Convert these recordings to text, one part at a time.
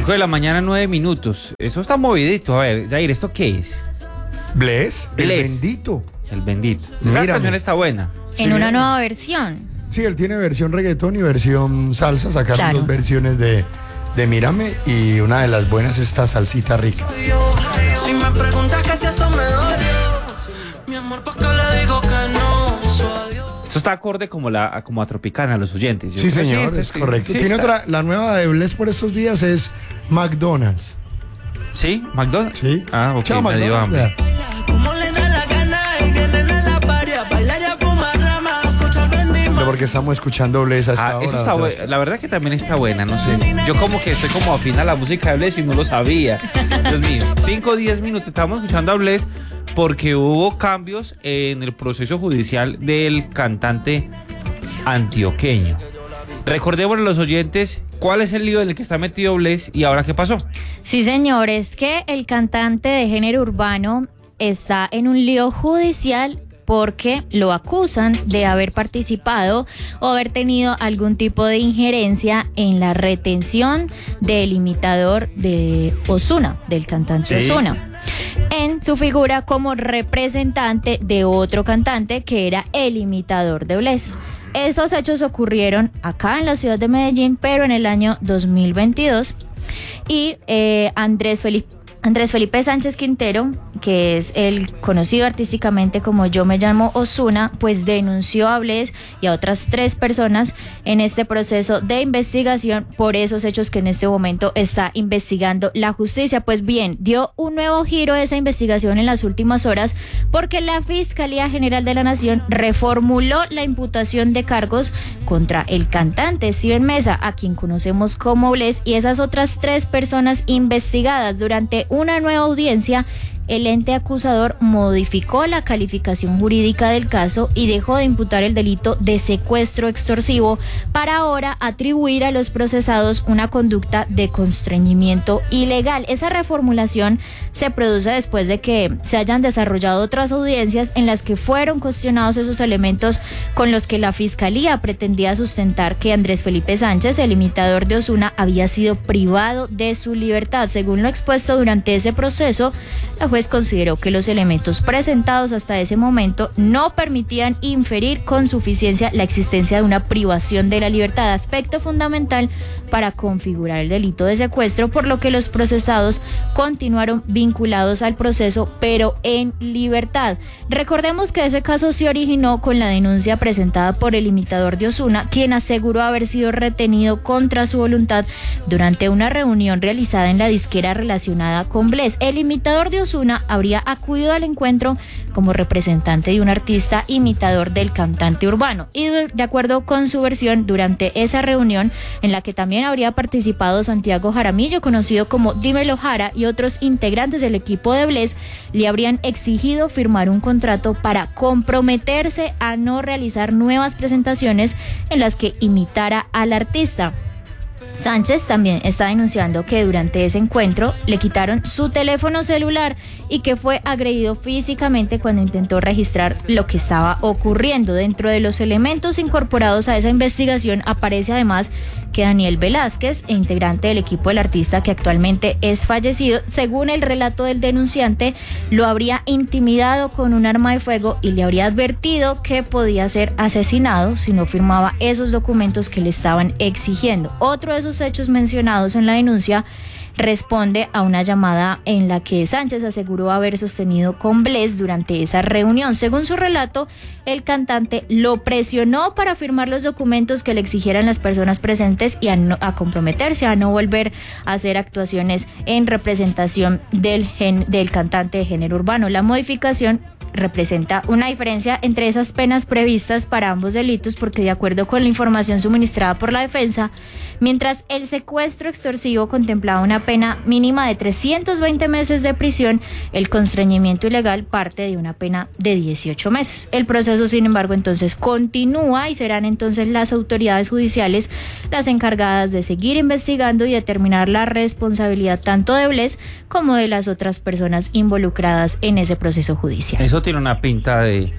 5 de la mañana, 9 minutos. Eso está movidito. A ver, Jair, ¿esto qué es? Bless, el Bless. bendito. El bendito. Esa Mírame. canción está buena. Sí, En una nueva versión. Sí, él tiene versión reggaetón y versión salsa. Sacaron Claro. dos versiones de Mírame y una de las buenas es esta salsita rica. Si me preguntas que si esto me dolió, mi amor, ¿por qué le digo que no? Su adiós. Esto está acorde como a Tropicana, a los oyentes. Yo Sí, creo que señor, este es sí, correcto. sí Tiene está. otra, la nueva de Bless por estos días es McDonald's. ¿Sí? ¿McDonald's? Sí. Ah, ok, Chao, me dio McDonald's, hambre. vea. Como le da la gana y vienen a la paria, baila y a fumar rama, escuchar bendima. Pero porque estamos escuchando Bless hasta ahora. Eso está o sea, la verdad que también está buena, no sé. Yo como que estoy como afín a la música de Bless y no lo sabía. Dios mío, 5 o 10 minutos, estábamos escuchando a Bless porque hubo cambios en el proceso judicial del cantante antioqueño. Recordemos a los oyentes cuál es el lío en el que está metido Bless y ahora qué pasó. Sí, señor, es que el cantante de género urbano está en un lío judicial porque lo acusan de haber participado o haber tenido algún tipo de injerencia en la retención del imitador de Ozuna, del cantante Sí. Ozuna, en su figura como representante de otro cantante que era el imitador de Bless. Esos hechos ocurrieron acá en la ciudad de Medellín, pero en el año 2022. Y Andrés Felipe Sánchez Quintero, que es el conocido artísticamente como Yo Me Llamo Ozuna, pues denunció a Bless y a otras 3 personas en este proceso de investigación por esos hechos que en este momento está investigando la justicia. Pues bien, dio un nuevo giro a esa investigación en las últimas horas porque la Fiscalía General de la Nación reformuló la imputación de cargos contra el cantante Steven Mesa, a quien conocemos como Bless, y esas otras 3 personas investigadas. Durante una nueva audiencia, el ente acusador modificó la calificación jurídica del caso y dejó de imputar el delito de secuestro extorsivo para ahora atribuir a los procesados una conducta de constreñimiento ilegal. Esa reformulación se produce después de que se hayan desarrollado otras audiencias en las que fueron cuestionados esos elementos con los que la Fiscalía pretendía sustentar que Andrés Felipe Sánchez, el imitador de Ozuna, había sido privado de su libertad. Según lo expuesto durante ese proceso, la juez consideró que los elementos presentados hasta ese momento no permitían inferir con suficiencia la existencia de una privación de la libertad, aspecto fundamental para configurar el delito de secuestro, por lo que los procesados continuaron vinculados al proceso, pero en libertad. Recordemos que ese caso se originó con la denuncia presentada por el imitador de Ozuna, quien aseguró haber sido retenido contra su voluntad durante una reunión realizada en la disquera relacionada con Bless. El imitador de Ozuna habría acudido al encuentro como representante de un artista imitador del cantante urbano, y de acuerdo con su versión, durante esa reunión, en la que también habría participado Santiago Jaramillo, conocido como Dímelo Jara, y otros integrantes del equipo de Bless, le habrían exigido firmar un contrato para comprometerse a no realizar nuevas presentaciones en las que imitara al artista. Sánchez también está denunciando que durante ese encuentro le quitaron su teléfono celular y que fue agredido físicamente cuando intentó registrar lo que estaba ocurriendo. Dentro de los elementos incorporados a esa investigación aparece además que Daniel Velázquez, integrante del equipo del artista que actualmente es fallecido, según el relato del denunciante, lo habría intimidado con un arma de fuego y le habría advertido que podía ser asesinado si no firmaba esos documentos que le estaban exigiendo. Otro de esos hechos mencionados en la denuncia responde a una llamada en la que Sánchez aseguró haber sostenido con Bless durante esa reunión. Según su relato, el cantante lo presionó para firmar los documentos que le exigieran las personas presentes y a comprometerse a no volver a hacer actuaciones en representación del cantante de género urbano. La modificación representa una diferencia entre esas penas previstas para ambos delitos, porque de acuerdo con la información suministrada por la defensa, mientras el secuestro extorsivo contemplaba una pena mínima de 320 meses de prisión, el constreñimiento ilegal parte de una pena de 18 meses. El proceso, sin embargo, entonces continúa y serán entonces las autoridades judiciales las encargadas de seguir investigando y determinar la responsabilidad tanto de Bless como de las otras personas involucradas en ese proceso judicial. Eso tiene una pinta de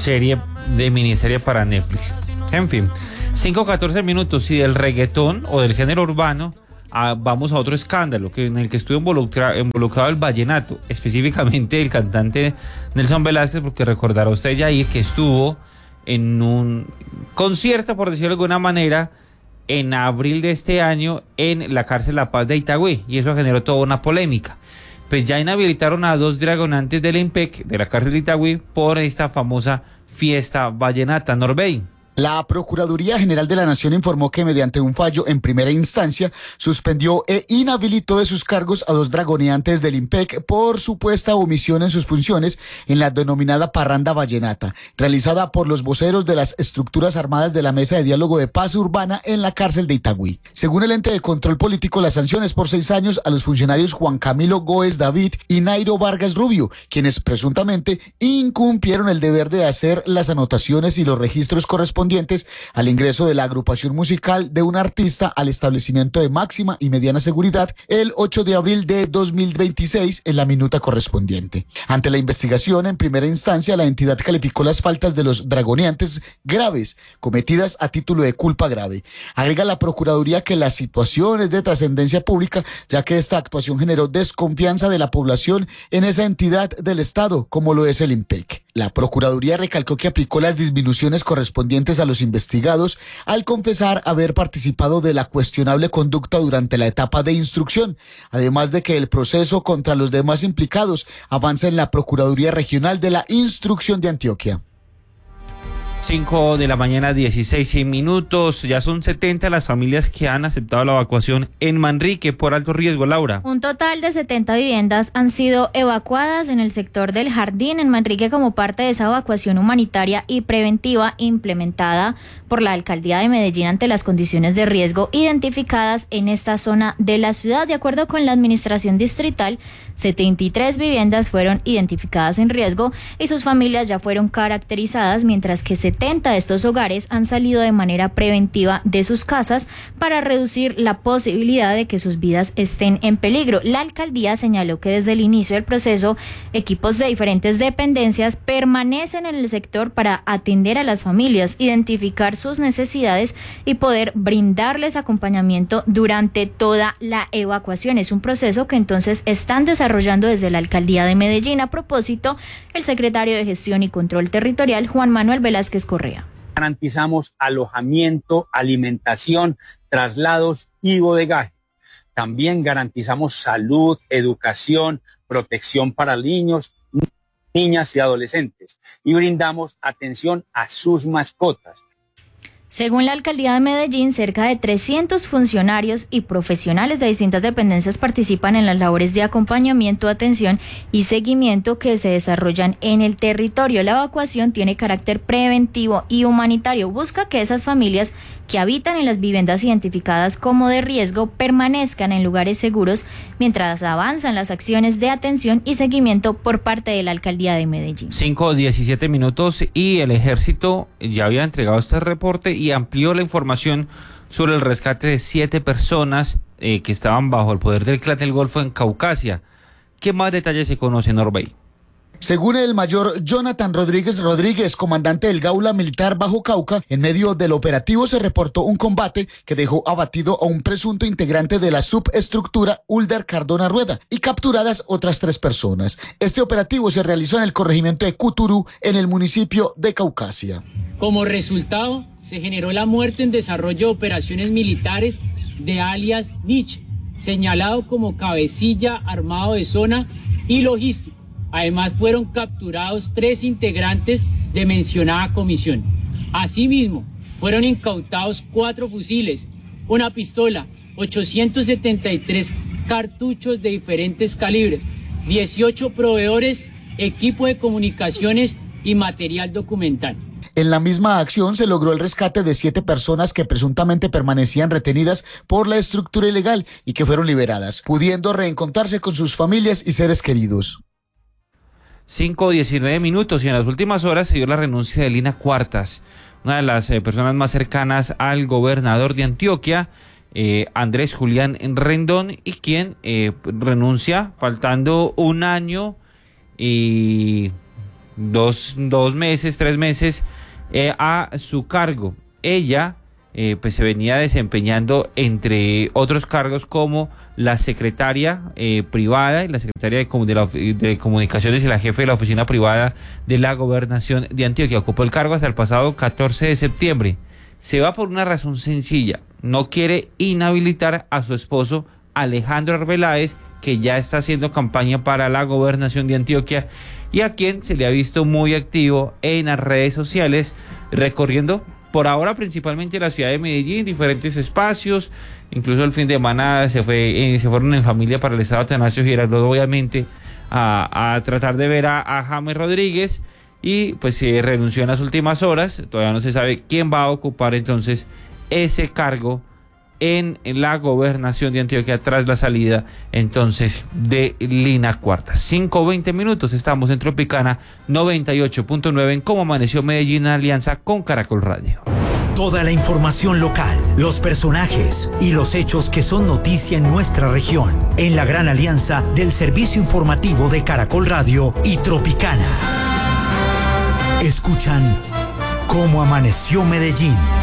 miniserie para Netflix. En fin, 5:14 minutos. Y del reggaetón o del género urbano vamos a otro escándalo en el que estuvo involucrado el vallenato, específicamente el cantante Nelson Velázquez, porque recordará usted, Yair, que estuvo en un concierto, por decirlo de alguna manera, en abril de este año en la cárcel La Paz de Itagüí, y eso generó toda una polémica. Pues ya inhabilitaron a 2 dragonantes del IMPEC, de la cárcel de Itagüí, por esta famosa fiesta vallenata. Norbey. La Procuraduría General de la Nación informó que mediante un fallo en primera instancia suspendió e inhabilitó de sus cargos a 2 dragoneantes del IMPEC por supuesta omisión en sus funciones en la denominada parranda vallenata, realizada por los voceros de las estructuras armadas de la Mesa de Diálogo de Paz Urbana en la cárcel de Itagüí. Según el ente de control político, la sanción es por 6 años a los funcionarios Juan Camilo Góez David y Nairo Vargas Rubio, quienes presuntamente incumplieron el deber de hacer las anotaciones y los registros correspondientes al ingreso de la agrupación musical de un artista al establecimiento de máxima y mediana seguridad el 8 de abril de 2026 en la minuta correspondiente. Ante la investigación en primera instancia, la entidad calificó las faltas de los dragoneantes graves, cometidas a título de culpa grave. Agrega la Procuraduría que la situación es de trascendencia pública, ya que esta actuación generó desconfianza de la población en esa entidad del Estado, como lo es el IMPEC. La Procuraduría recalcó que aplicó las disminuciones correspondientes a los investigados al confesar haber participado de la cuestionable conducta durante la etapa de instrucción, además de que el proceso contra los demás implicados avanza en la Procuraduría Regional de la Instrucción de Antioquia. 5 de la mañana, 16 minutos. Ya son 70 las familias que han aceptado la evacuación en Manrique por alto riesgo, Laura. Un total de 70 viviendas han sido evacuadas en el sector del Jardín en Manrique como parte de esa evacuación humanitaria y preventiva implementada por la Alcaldía de Medellín ante las condiciones de riesgo identificadas en esta zona de la ciudad. De acuerdo con la administración distrital, 73 viviendas fueron identificadas en riesgo y sus familias ya fueron caracterizadas, mientras que 70 de estos hogares han salido de manera preventiva de sus casas para reducir la posibilidad de que sus vidas estén en peligro. La alcaldía señaló que desde el inicio del proceso, equipos de diferentes dependencias permanecen en el sector para atender a las familias, identificar sus necesidades y poder brindarles acompañamiento durante toda la evacuación. Es un proceso que entonces están desarrollando desde la alcaldía de Medellín. A propósito, el secretario de Gestión y Control Territorial, Juan Manuel Velázquez Correa. Garantizamos alojamiento, alimentación, traslados y bodegaje. También garantizamos salud, educación, protección para niños, niñas y adolescentes. Y brindamos atención a sus mascotas. Según la alcaldía de Medellín, cerca de 300 funcionarios y profesionales de distintas dependencias participan en las labores de acompañamiento, atención y seguimiento que se desarrollan en el territorio. La evacuación tiene carácter preventivo y humanitario. Busca que esas familias que habitan en las viviendas identificadas como de riesgo permanezcan en lugares seguros mientras avanzan las acciones de atención y seguimiento por parte de la alcaldía de Medellín. 5:17 minutos y el ejército ya había entregado este reporte y amplió la información sobre el rescate de 7 personas que estaban bajo el poder del Clan del Golfo en Caucasia. ¿Qué más detalles se conocen, Norbey? Según el mayor Jonathan Rodríguez, comandante del Gaula Militar Bajo Cauca, en medio del operativo se reportó un combate que dejó abatido a un presunto integrante de la subestructura Uldar Cardona Rueda y capturadas otras 3 personas. Este operativo se realizó en el corregimiento de Cuturú, en el municipio de Caucasia. Como resultado, se generó la muerte en desarrollo de operaciones militares de alias Nietzsche, señalado como cabecilla armado de zona y logístico. Además, fueron capturados 3 integrantes de mencionada comisión. Asimismo, fueron incautados 4 fusiles, una pistola, 873 cartuchos de diferentes calibres, 18 proveedores, equipo de comunicaciones y material documental. En la misma acción se logró el rescate de 7 personas que presuntamente permanecían retenidas por la estructura ilegal y que fueron liberadas, pudiendo reencontrarse con sus familias y seres queridos. 5:19 minutos y en las últimas horas se dio la renuncia de Lina Cuartas, una de las personas más cercanas al gobernador de Antioquia, Andrés Julián Rendón, y quien renuncia faltando un año y 2 meses, 3 meses a su cargo. Ella pues se venía desempeñando entre otros cargos como la secretaria privada y la secretaria de comunicaciones y la jefe de la oficina privada de la gobernación de Antioquia. Ocupó el cargo hasta el pasado 14 de septiembre. Se va por una razón sencilla: no quiere inhabilitar a su esposo Alejandro Arbeláez, que ya está haciendo campaña para la gobernación de Antioquia y a quien se le ha visto muy activo en las redes sociales, recorriendo por ahora principalmente la ciudad de Medellín, diferentes espacios. Incluso el fin de semana se fueron en familia para el estado Atanasio Girardot, obviamente a tratar de ver a James Rodríguez, y pues se renunció en las últimas horas. Todavía no se sabe quién va a ocupar entonces ese cargo en la gobernación de Antioquia tras la salida entonces de Lina Cuartas. 5:20 minutos, estamos en Tropicana 98.9 en Cómo Amaneció Medellín, en alianza con Caracol Radio. Toda la información local, los personajes y los hechos que son noticia en nuestra región, en la gran alianza del servicio informativo de Caracol Radio y Tropicana. Escuchan Cómo Amaneció Medellín.